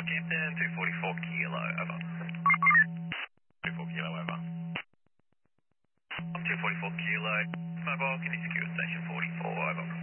Northampton, 244 Kilo, over. 244 Kilo, over. I'm 244 Kilo, mobile, can you secure station 44, over.